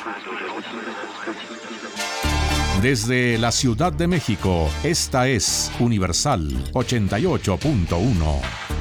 Desde la Ciudad de México, esta es Universal 88.1.